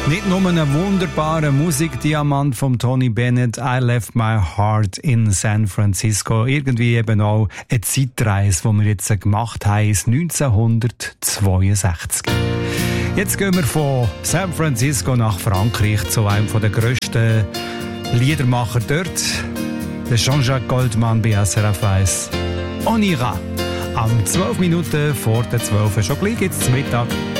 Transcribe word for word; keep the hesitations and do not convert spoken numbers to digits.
Nicht nur ein wunderbarer Musikdiamant von Tony Bennett, I Left My Heart in San Francisco. Irgendwie eben auch eine Zeitreise, die wir jetzt gemacht haben, ist neunzehnhundertzweiundsechzig. Jetzt gehen wir von San Francisco nach Frankreich zu einem der grössten Liedermacher dort, der Jean-Jacques Goldman bei S R F eins. On ira. Am zwölf Minuten vor der zwölf. Schon gleich gibt's zum Mittag.